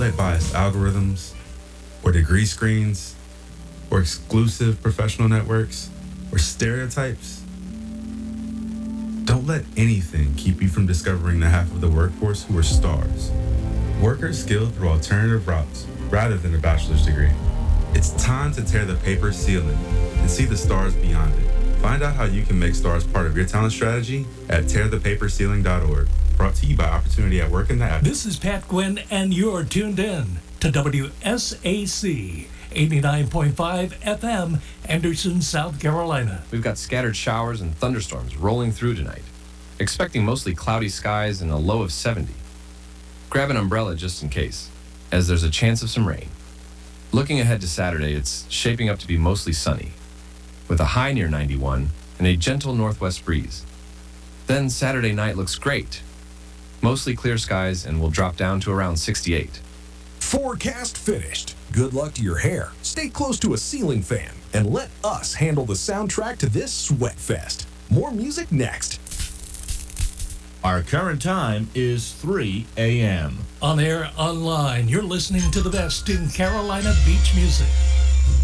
biased algorithms, or degree screens, or exclusive professional networks, or stereotypes. Don't let anything keep you from discovering the half of the workforce who are stars. Workers skilled through alternative routes rather than a bachelor's degree. It's time to tear the paper ceiling and see the stars beyond it. Find out how you can make stars part of your talent strategy at tearthepaperceiling.org. Brought to you by Opportunity at Work in the app. This is Pat Gwynn, and you're tuned in to WSAC 89.5 FM, Anderson, South Carolina. We've got scattered showers and thunderstorms rolling through tonight. Expecting mostly cloudy skies and a low of 70. Grab an umbrella just in case, as there's a chance of some rain. Looking ahead to Saturday, it's shaping up to be mostly sunny, with a high near 91 and a gentle northwest breeze. Then Saturday night looks great. Mostly clear skies and will drop down to around 68. Forecast finished. Good luck to your hair. Stay close to a ceiling fan and let us handle the soundtrack to this sweat fest. More music next. Our current time is 3 a.m. On air, online, you're listening to the best in Carolina beach music.